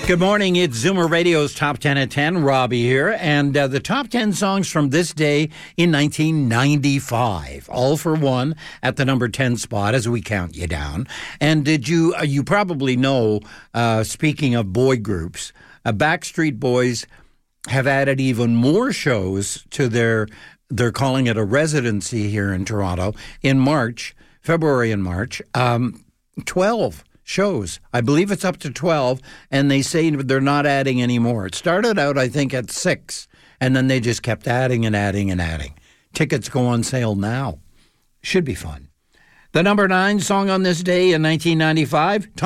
Good morning. It's Zoomer Radio's Top 10 at 10. Robbie here. And the top 10 songs from this day in 1995. All for one at the number 10 spot as we count you down. And did you probably know, speaking of boy groups, Backstreet Boys have added even more shows to they're calling it a residency here in Toronto in February and March. 12 shows. I believe it's up to 12, and they say they're not adding any more. It started out, I think, at 6, and then they just kept adding and adding and adding. Tickets go on sale now. Should be fun. The number 9 song on this day in 1995,